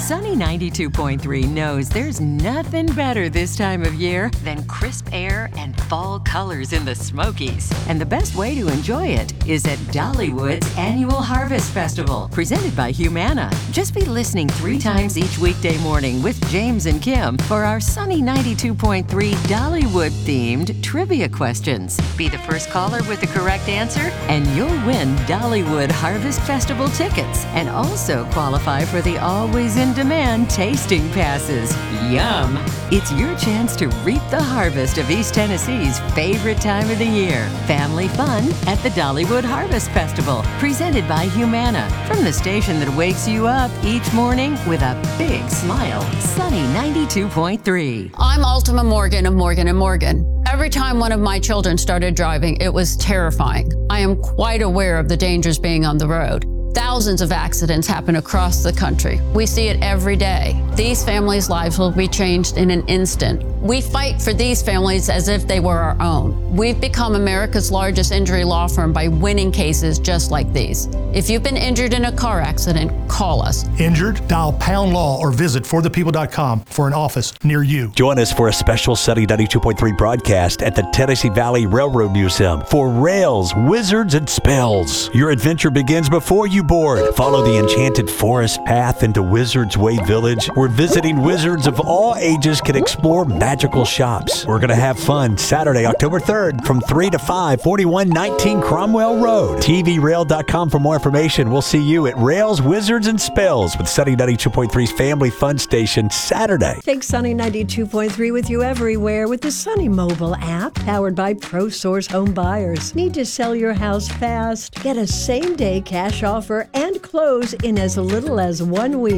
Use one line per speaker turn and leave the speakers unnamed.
Sunny 92.3 knows there's nothing better this time of year than crisp air and fall colors in the Smokies. And the best way to enjoy it is at Dollywood's annual Harvest Festival, presented by Humana. Just be listening 3 times each weekday morning with James and Kim for our Sunny 92.3 Dollywood-themed trivia questions. Be the first caller with the correct answer, and you'll win Dollywood Harvest Festival tickets and also qualify for the always-in-demand tasting passes. Yum! It's your chance to reap the harvest of East Tennessee's favorite time of the year. Family fun at the Dollywood Harvest Festival, presented by Humana. From the station that wakes you up each morning with a big smile, Sunny 92.3.
I'm Ultima Morgan of Morgan & Morgan. Every time one of my children started driving, it was terrifying. I am quite aware of the dangers being on the road. Thousands of accidents happen across the country. We see it every day. These families' lives will be changed in an instant. We fight for these families as if they were our own. We've become America's largest injury law firm by winning cases just like these. If you've been injured in a car accident, call us.
Injured? Dial Pound Law or visit forthepeople.com for an office near you.
Join us for a special Sunny 92.3 broadcast at the Tennessee Valley Railroad Museum for Rails, Wizards, and Spells. Your adventure begins before you board. Follow the enchanted forest path into Wizards Way Village, where visiting wizards of all ages can explore magical shops. We're going to have fun Saturday, October 3rd from 3 to 5, 4119 Cromwell Road. TVRail.com for more information. We'll see you at Rails, Wizards, and Spells with Sunny 92.3's Family Fun Station Saturday.
Take Sunny 92.3 with you everywhere with the Sunny mobile app, powered by ProSource Home Buyers. Need to sell your house fast? Get a same-day cash offer and close in as little as 1 week.